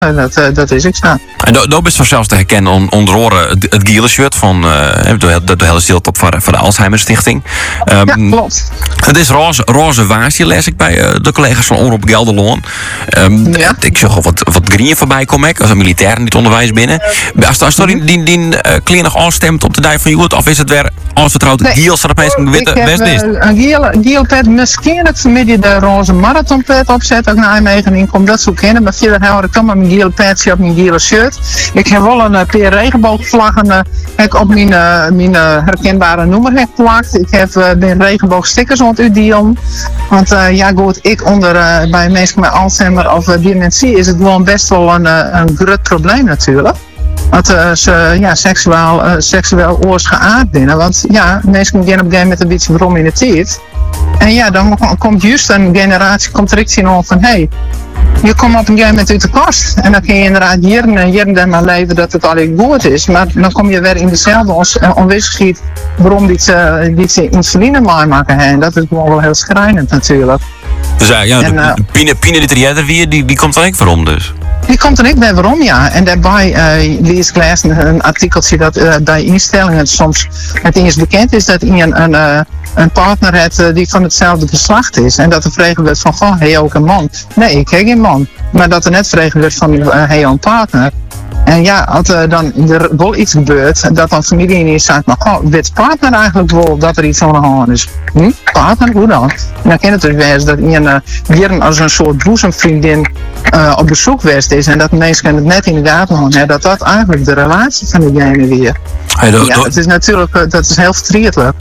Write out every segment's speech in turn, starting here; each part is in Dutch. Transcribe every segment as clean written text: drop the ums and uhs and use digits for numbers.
Dat is ik zo. En dat is vanzelfs te herkennen onder andere het gele shirt van de hele stiltop voor de Alzheimer Stichting. Ja, klopt. Het is roze waasje, lees ik bij de collega's van Omroep Gelderloon. Ik zag al wat green voorbij komen, als een militair in het onderwijs binnen. Als die klein nog aanstemt op de dijk van Joet, of is het weer als vertrouwd geel staat opeens een witte best is? Een geel pet, misschien dat vanmiddag de roze marathonpet opzet, ook naar Nijmegen inkomt, dat zou kennen. Maar verder hou ik dan maar mijn gele petje op mijn gele shirt. Ik heb wel een paar regenboogvlaggen op mijn herkenbare noemer geplakt. Ik heb regenboogstickers ontdelen. Want goed, bij mensen met Alzheimer of dementie is het gewoon best wel een groot probleem natuurlijk. Dat ze seksueel oorzaak binnen. Want mensen gaan op een gegeven moment een beetje brom in de tijd. En dan komt juist een generatie er in van je komt op een gegeven moment uit de kast. En dan kun je inderdaad hier en maar leven dat het alleen goed is. Maar dan kom je weer in dezelfde onwissenschiet waarom die insuline maken. En dat is gewoon wel heel schrijnend natuurlijk. Dus Pine die er weer, die komt er ook voor om dus. Die komt er niet bij waarom, ja. En daarbij lees ik laatst een artikeltje dat bij instellingen soms het eerst bekend is dat je een partner hebt die van hetzelfde geslacht is. En dat er vregen wordt van, goh, hey, ook een man. Nee, ik heb geen man. Maar dat er net vregen wordt van, hey, een partner. En als er dan wel iets gebeurt, dat dan familie ineens zegt, maar goh, weet partner eigenlijk wel dat er iets aan de hand is? Partner, hoe dan? En dan kan het dus wezen dat iemand weer als een soort boezemvriendin op bezoek geweest is en dat mensen het net in de gaten houden, dat eigenlijk de relatie van diegene weer. Het is natuurlijk, dat is heel verdrietig.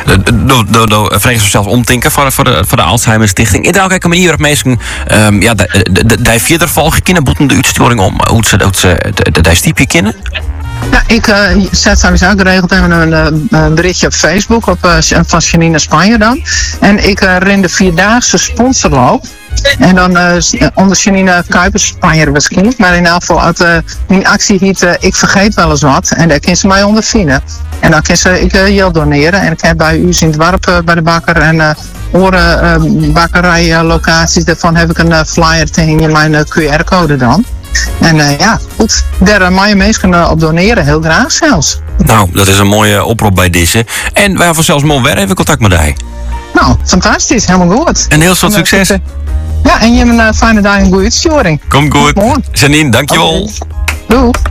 Vrees zichzelf omdenken voor de Alzheimer Stichting. Ik denk ook een manier waarop mensen die verder volgen kunnen boeten de uitsturing om hoe ze dat stiepje kennen. Ja, ik zet sowieso geregeld even een berichtje op Facebook van Janine Spanje dan. En ik ren de 4-daagse sponsorloop. En dan onder Janine Kuipers Spanje waarschijnlijk. Maar in elk geval uit mijn actie heet Ik vergeet wel eens wat. En daar kan ze mij onder vinden. En dan kan ze geld doneren. En ik heb bij u in het dorp bij de bakker en bakkerijlocaties. Daarvan heb ik een flyer tegen mijn QR-code dan. En goed, daar mag je mensen op doneren, heel graag zelfs. Nou, dat is een mooie oproep bij deze. En wij hebben zelfs mooi weer even contact met jou. Nou, fantastisch, helemaal goed. En heel veel succes. Ja, en je hebt een fijne dag en goede uitsturing. Komt goed. Janine, dankjewel. Doei.